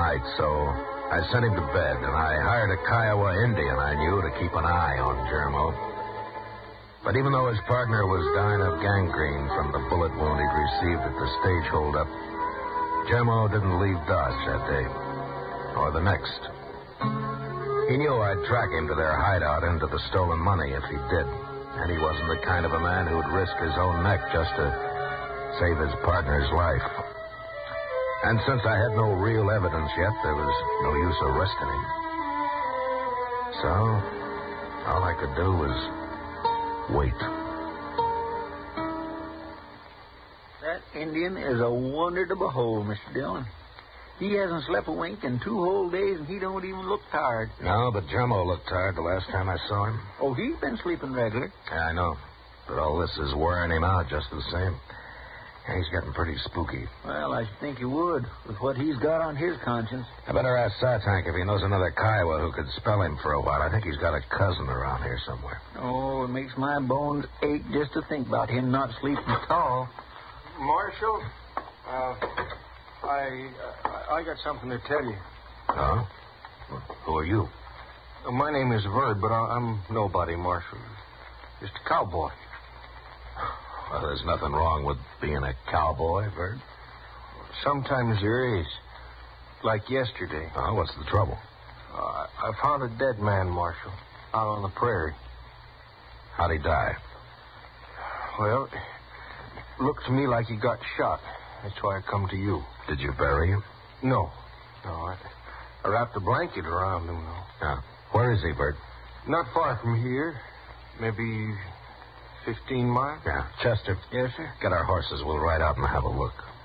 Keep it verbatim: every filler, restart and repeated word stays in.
night, so I sent him to bed, and I hired a Kiowa Indian I knew to keep an eye on Jermo. But even though his partner was dying of gangrene from the bullet wound he'd received at the stage holdup, Jermo didn't leave Dodge that day, or the next. He knew I'd track him to their hideout into the stolen money if he did, and he wasn't the kind of a man who'd risk his own neck just to save his partner's life. And since I had no real evidence yet, there was no use arresting him. So, all I could do was wait. That Indian is a wonder to behold, Mister Dillon. He hasn't slept a wink in two whole days, and he don't even look tired. No, but Jermo looked tired the last time I saw him. Oh, he's been sleeping regular. Yeah, I know. But all this is wearing him out just the same. And he's getting pretty spooky. Well, I should think he would, with what he's got on his conscience. I better ask Sartank if he knows another Kiowa who could spell him for a while. I think he's got a cousin around here somewhere. Oh, it makes my bones ache just to think about him not sleeping at all. Marshal, uh, I, uh, I got something to tell you. Oh? Who are you? Uh, my name is Verd, but I, I'm nobody, Marshal. Just a cowboy. Well, there's nothing wrong with being a cowboy, Verd. Sometimes there is. Like yesterday. Oh, what's the trouble? Uh, I found a dead man, Marshal, out on the prairie. How'd he die? Well, it looked to me like he got shot. That's why I come to you. Did you bury him? No. No, I, I wrapped a blanket around him, though. Yeah. Where is he, Verd? Not far from here. Maybe fifteen miles. Yeah. Chester. Yes, sir? Get our horses. We'll ride out and have a look.